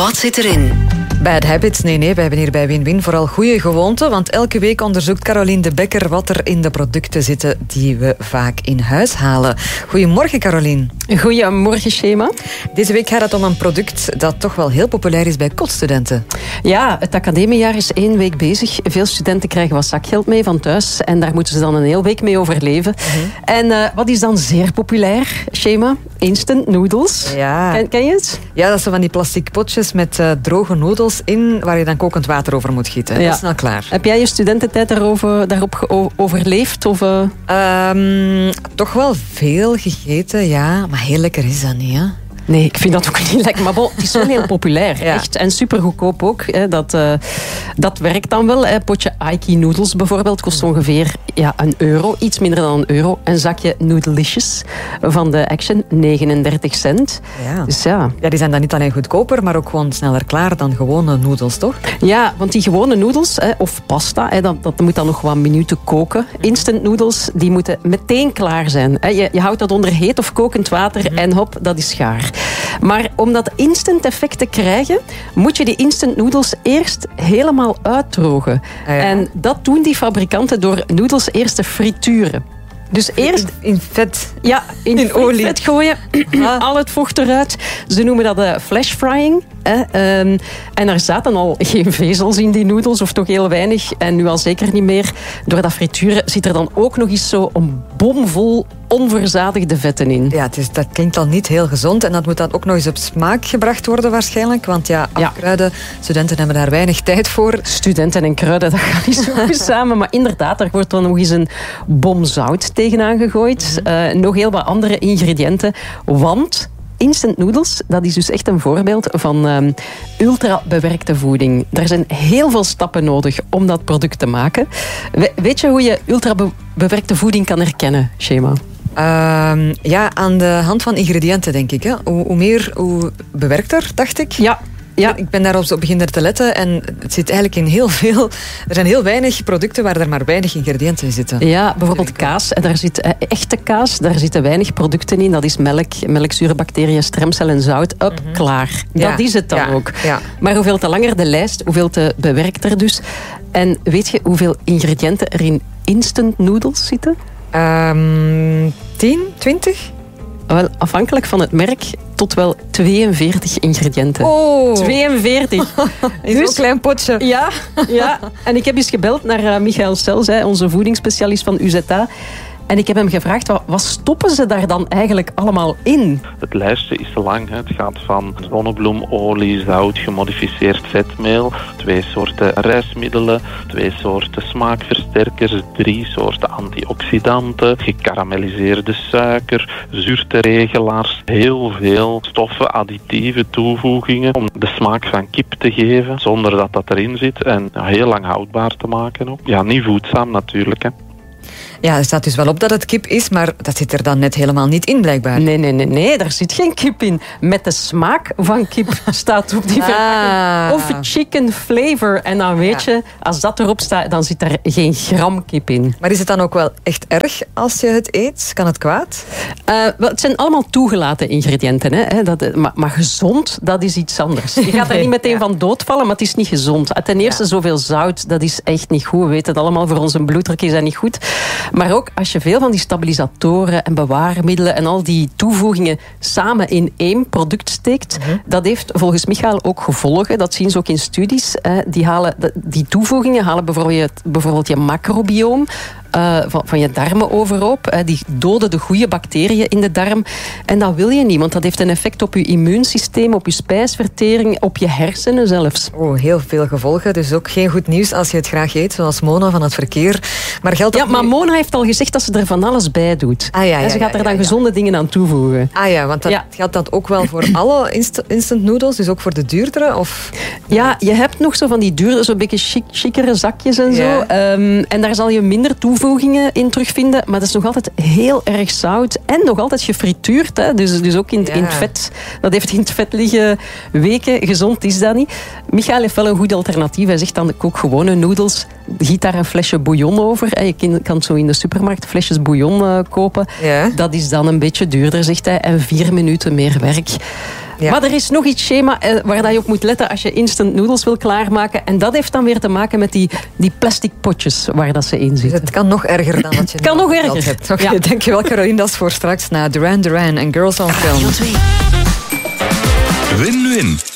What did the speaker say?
Wat zit erin? Bad habits? Nee, we hebben hier bij Win-Win vooral goede gewoonten. Want elke week onderzoekt Caroline de Bekker wat er in de producten zitten die we vaak in huis halen. Goedemorgen, Caroline. Goedemorgen, Shema. Deze week gaat het om een product dat toch wel heel populair is bij kotstudenten. Ja, het academiejaar is 1 week bezig. Veel studenten krijgen wat zakgeld mee van thuis. En daar moeten ze dan een hele week mee overleven. En wat is dan zeer populair, Shema? Instant noodles. Ja. Ken je het? Ja, dat zijn van die plastic potjes met droge noedels in, waar je dan kokend water over moet gieten. Ja. Dat is snel klaar. Heb jij je studententijd daarop overleefd? Of, Toch wel veel gegeten, ja. Maar heel lekker is dat niet, hè? Nee, ik vind dat ook niet lekker. Maar het is wel heel populair. Ja. Echt. En supergoedkoop ook. Hè. Dat werkt dan wel. Hè. Potje Aiki noodles bijvoorbeeld kost ongeveer €1. Iets minder dan €1. Een zakje Noodlicious van de Action, 39 cent. Ja. Dus ja, die zijn dan niet alleen goedkoper, maar ook gewoon sneller klaar dan gewone noedels, toch? Ja, want die gewone noedels, of pasta, dat moet dan nog wat minuten koken. Instant noedels, die moeten meteen klaar zijn. Je houdt dat onder heet of kokend water en hop, dat is gaar. Maar om dat instant effect te krijgen, moet je die instant noedels eerst helemaal uitdrogen. Ja. En dat doen die fabrikanten door noedels eerst te frituren. Dus eerst in vet. Ja, in olie. Vet gooien, al het vocht eruit. Ze noemen dat flash frying. En er zaten al geen vezels in die noedels, of toch heel weinig. En nu al zeker niet meer. Door dat frituren zit er dan ook nog eens zo een bomvol onverzadigde vetten in. Ja, dat klinkt al niet heel gezond. En dat moet dan ook nog eens op smaak gebracht worden waarschijnlijk. Want afkruiden, studenten hebben daar weinig tijd voor. Studenten en kruiden, dat gaat niet zo goed samen. Maar inderdaad, er wordt dan nog eens een bom zout tegenaan gegooid. Nog heel wat andere ingrediënten. Want instant noodles, dat is dus echt een voorbeeld van ultra-bewerkte voeding. Er zijn heel veel stappen nodig om dat product te maken. Weet je hoe je ultra-bewerkte voeding kan herkennen, Shema? Aan de hand van ingrediënten, denk ik. Hè? Hoe meer, hoe bewerkter, dacht ik. Ja. Ik ben daarop beginnen te letten en het zit eigenlijk in heel veel. Er zijn heel weinig producten waar er maar weinig ingrediënten in zitten. Ja, bijvoorbeeld kaas. En daar zit echte kaas, daar zitten weinig producten in. Dat is melk, melkzuurbacteriën, stremcel en zout. Klaar. Dat is het dan ook. Ja. Maar hoeveel te langer de lijst, hoeveel te bewerkter dus. En weet je hoeveel ingrediënten er in instant noodles zitten? 10, 20? Wel, afhankelijk van het merk tot wel 42 ingrediënten. Oh. 42. In zo'n klein potje. Ja. En ik heb eens gebeld naar Michael Stels, onze voedingsspecialist van UZA. En ik heb hem gevraagd, wat stoppen ze daar dan eigenlijk allemaal in? Het lijstje is te lang. Het gaat van zonnebloemolie, zout, gemodificeerd vetmeel, 2 soorten rijstmiddelen, 2 soorten smaakversterkers, 3 soorten antioxidanten, gekarameliseerde suiker, zuurteregelaars, heel veel stoffen, additieve toevoegingen om de smaak van kip te geven, zonder dat dat erin zit en heel lang houdbaar te maken ook. Ja, niet voedzaam natuurlijk, hè. Ja, er staat dus wel op dat het kip is, maar dat zit er dan net helemaal niet in, blijkbaar. Nee, daar zit geen kip in. Met de smaak van kip staat op die verpakking. Of chicken flavor. En dan weet je, als dat erop staat, dan zit er geen gram kip in. Maar is het dan ook wel echt erg als je het eet? Kan het kwaad? Wel, het zijn allemaal toegelaten ingrediënten. Hè. Maar gezond, dat is iets anders. Je gaat er niet meteen van doodvallen, maar het is niet gezond. Ten eerste, zoveel zout, dat is echt niet goed. We weten het allemaal, voor onze bloeddruk is dat niet goed. Maar ook als je veel van die stabilisatoren en bewaarmiddelen en al die toevoegingen samen in één product steekt, dat heeft volgens Michael ook gevolgen. Dat zien ze ook in studies. Die toevoegingen halen bijvoorbeeld je macrobioom van je darmen overhoop. Die doden de goede bacteriën in de darm. En dat wil je niet, want dat heeft een effect op je immuunsysteem, op je spijsvertering, op je hersenen zelfs. Oh, heel veel gevolgen. Dus ook geen goed nieuws als je het graag eet, zoals Mona van het verkeer. Maar geldt ook maar Mona heeft al gezegd dat ze er van alles bij doet. En ze gaat er dan gezonde dingen aan toevoegen. Want dat geldt dat ook wel voor alle instant noodles, dus ook voor de duurdere? Of? Ja, je hebt nog zo van die duurdere, zo'n beetje chicere zakjes en zo. En daar zal je minder toevoegingen in terugvinden, maar dat is nog altijd heel erg zout en nog altijd gefrituurd. Hè. Dus ook in het vet. Dat heeft in het vet liggen weken. Gezond is dat niet. Michael heeft wel een goed alternatief. Hij zegt dan kook gewone noedels. Giet daar een flesje bouillon over. Je kan zo in de supermarkt flesjes bouillon kopen. Ja. Dat is dan een beetje duurder, zegt hij. En 4 minuten meer werk. Ja. Maar er is nog iets schema waar dat je op moet letten als je instant noodles wil klaarmaken. En dat heeft dan weer te maken met die plastic potjes waar dat ze in zitten. Het kan nog erger dan wat je kan nog erger hebt. Okay, dankjewel Caroline, dat is voor straks na Duran Duran en Girls on Film. Win-win.